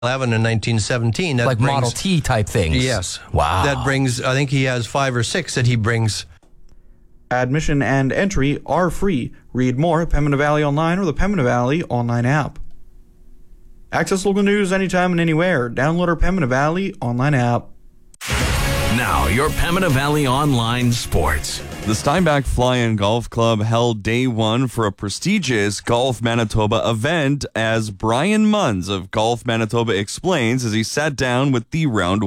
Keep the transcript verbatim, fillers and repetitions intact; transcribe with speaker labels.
Speaker 1: eleven and nineteen seventeen. That
Speaker 2: like
Speaker 1: brings,
Speaker 2: Model T type things.
Speaker 1: Yes.
Speaker 2: Wow.
Speaker 1: That brings, I think he has five or six that he brings.
Speaker 3: Admission and entry are free. Read more at Pembina Valley Online or the Pembina Valley Online app. Access local news anytime and anywhere. Download our Pembina Valley Online app.
Speaker 4: Now, your Pembina Valley Online Sports.
Speaker 5: The Steinbach Fly-In Golf Club held day one for a prestigious Golf Manitoba event, as Brian Munns of Golf Manitoba explains as he sat down with the round